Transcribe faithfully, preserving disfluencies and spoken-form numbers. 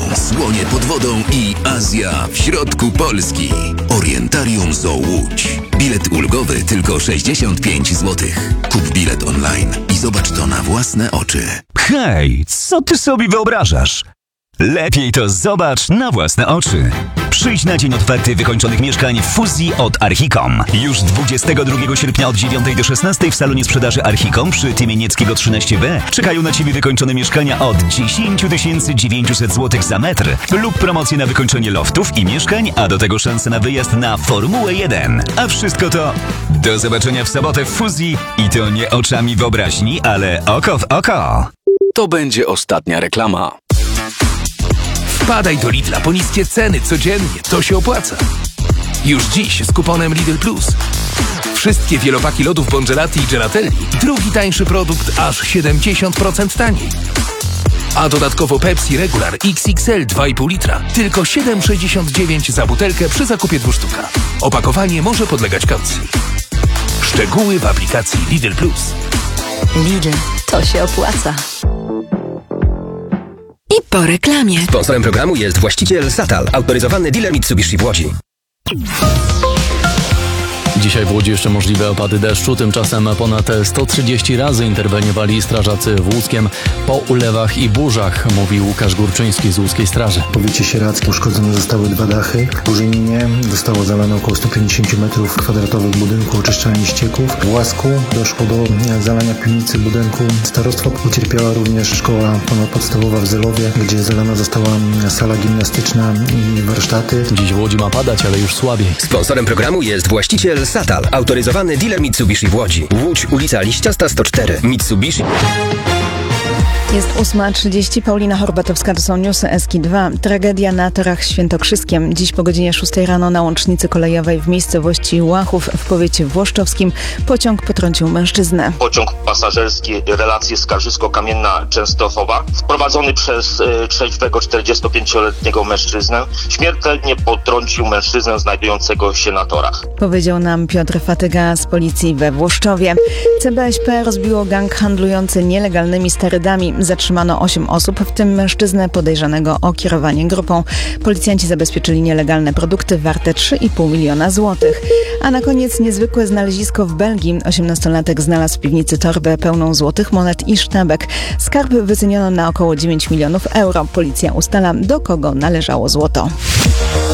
słonie pod wodą i Azja w środku Polski. Orientarium Zoo Łódź. Bilet ulgowy tylko sześćdziesiąt pięć złotych. Kup bilet online i zobacz to na własne oczy. Hej, co ty sobie wyobrażasz? Lepiej to zobacz na własne oczy. Przyjdź na dzień otwarty wykończonych mieszkań w fuzji od Archicom. Już dwudziestego drugiego sierpnia od dziewiątej do szesnastej w salonie sprzedaży Archicom przy Tymienieckiego trzynaście B czekają na Ciebie wykończone mieszkania od dziesięć tysięcy dziewięćset złotych za metr lub promocje na wykończenie loftów i mieszkań, a do tego szanse na wyjazd na Formułę jeden. A wszystko to do zobaczenia w sobotę w fuzji i to nie oczami wyobraźni, ale oko w oko. To będzie ostatnia reklama. Wpadaj do Lidla po niskie ceny codziennie, to się opłaca. Już dziś z kuponem Lidl Plus. Wszystkie wielopaki lodów Bongelati i Gelatelli. Drugi tańszy produkt aż siedemdziesiąt procent taniej. A dodatkowo Pepsi Regular X X L dwa i pół litra. Tylko siedem sześćdziesiąt dziewięć za butelkę przy zakupie dwóch sztuka. Opakowanie może podlegać kaucji. Szczegóły w aplikacji Lidl Plus. Lidl, to się opłaca. I po reklamie. Sponsorem programu jest właściciel Satal, autoryzowany dealer Mitsubishi w Łodzi. Dzisiaj w Łodzi jeszcze możliwe opady deszczu, tymczasem ponad sto trzydzieści razy interweniowali strażacy w Łódzkiem po ulewach i burzach, mówi Łukasz Górczyński z Łódzkiej Straży. W powiecie sieradzkim uszkodzone zostały dwa dachy. W Burzyninie zostało zalane około sto pięćdziesiąt metrów kwadratowych budynku oczyszczalni ścieków. W Łasku doszło do zalania piwnicy budynku starostwa. Ucierpiała również szkoła ponadpodstawowa w Zelowie, gdzie zalana została sala gimnastyczna i warsztaty. Dziś w Łodzi ma padać, ale już słabiej. Sponsorem programu jest właściciel Satal, autoryzowany dealer Mitsubishi w Łodzi. Łódź, ulica Liściasta sto cztery. Mitsubishi. Jest ósma trzydzieści, Paulina Horbatowska, to są newsy S K dwa. Tragedia na torach świętokrzyskiem. Dziś po godzinie szóstej rano na łącznicy kolejowej w miejscowości Łachów w powiecie włoszczowskim pociąg potrącił mężczyznę. Pociąg pasażerski relacje Skarżysko-Kamienna Częstochowa wprowadzony przez y, trzeźwego czterdziestopięcioletniego mężczyznę śmiertelnie potrącił mężczyznę znajdującego się na torach. Powiedział nam Piotr Fatyga z policji we Włoszczowie. C B S P rozbiło gang handlujący nielegalnymi sterydami. Zatrzymano osiem osób, w tym mężczyznę podejrzanego o kierowanie grupą. Policjanci zabezpieczyli nielegalne produkty warte trzy i pół miliona złotych. A na koniec niezwykłe znalezisko w Belgii. osiemnastolatek znalazł w piwnicy torbę pełną złotych monet i sztabek. Skarb wyceniono na około dziewięć milionów euro. Policja ustala, do kogo należało złoto.